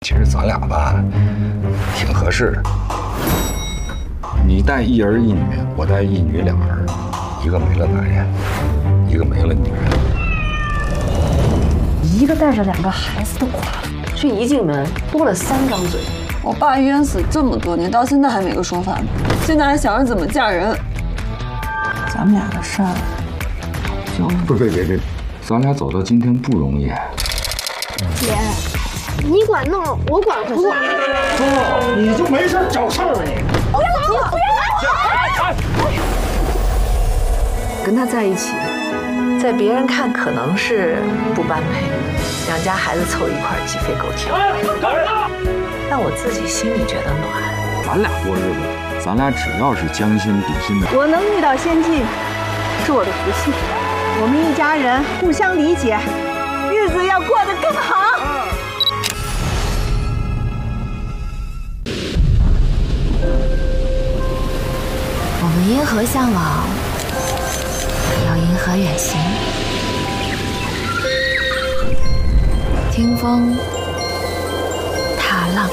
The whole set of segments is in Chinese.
其实咱俩吧，挺合适的。你带一儿一女，我带一女两儿，一个没了男人，一个没了女人。 一个带着2个孩子的寡妇，这一进门多了3张嘴。 我爸冤死这么多年，到现在还没个说法呢。现在还想着怎么嫁人。咱们俩的事儿，就别，咱俩走到今天不容易。 姐，你管弄，我管回事。 哥，你就没事找事儿啊你！ 不要走！ 跟他在一起，在别人看可能是不般配，2家孩子凑一块鸡飞狗跳。但我自己心里觉得暖。 咱俩过日子，咱俩只要是将心比心的。 我能遇到先进，是我的福气。我们一家人互相理解，日子要过得更好。 我们因何向往，要因何远行？听风，踏浪，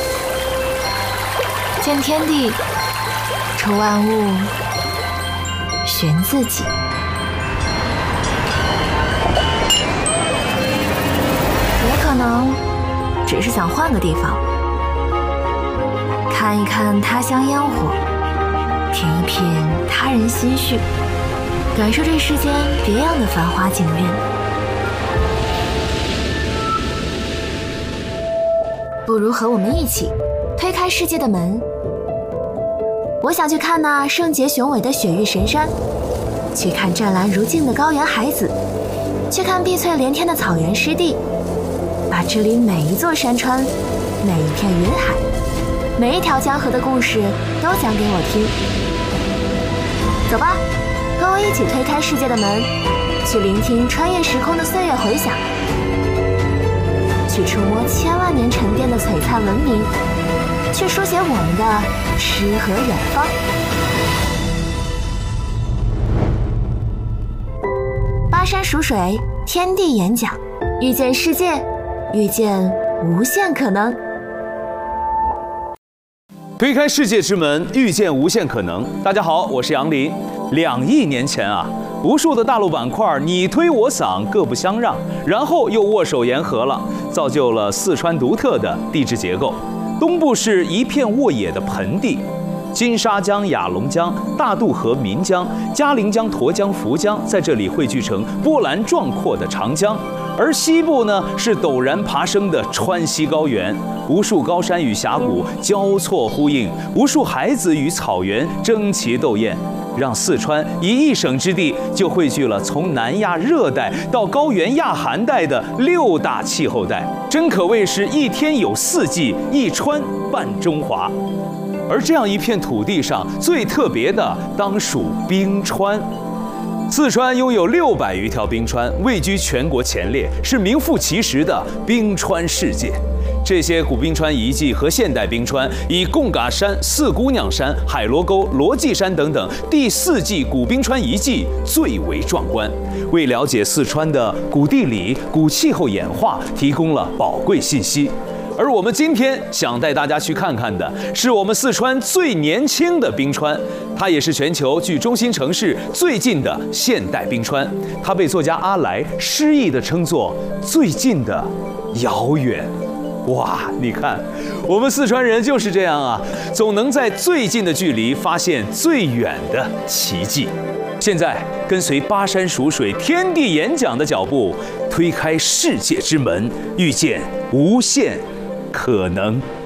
见天地，抽万物，寻自己。也可能只是想换个地方，看一看他乡烟火，品一品他人心绪，感受这世间别样的繁华景韵。不如和我们一起推开世界的门。我想去看那圣洁雄伟的雪域神山，去看湛蓝如镜的高原海子，去看碧翠连天的草原湿地，把这里每一座山川，每一片云海，每一条江河的故事都讲给我听。走吧，和我一起推开世界的门，去聆听穿越时空的岁月回响，去触摸千万年沉淀的璀璨文明，去书写我们的诗和远方。巴山蜀水，天地演讲，遇见世界，遇见无限可能。 推开世界之门，遇见无限可能。大家好，我是杨林。2亿年前啊，无数的大陆板块你推我搡，各不相让，然后又握手言和了，造就了四川独特的地质结构。东部是一片沃野的盆地，金沙江、雅砻江、大渡河、岷江、嘉陵江、沱江、涪江在这里汇聚成波澜壮阔的长江。而西部呢，是陡然爬升的川西高原，无数高山与峡谷交错呼应，无数海子与草原争奇斗艳，让四川以一省之地就汇聚了从南亚热带到高原亚寒带的6大气候带，真可谓是一天有4季，一川半中华。而这样一片土地上最特别的当属冰川。四川拥有600余条冰川，位居全国前列，是名副其实的冰川世界。这些古冰川遗迹和现代冰川，以贡嘎山、四姑娘山、海螺沟、罗髻山等等第4纪古冰川遗迹最为壮观，为了解四川的古地理、古气候演化提供了宝贵信息。而我们今天想带大家去看看的是我们四川最年轻的冰川，它也是全球距中心城市最近的现代冰川。它被作家阿来诗意地称作最近的遥远。哇，你看，我们四川人就是这样啊，总能在最近的距离发现最远的奇迹。现在跟随巴山蜀水天地演讲的脚步，推开世界之门，遇见无限可能。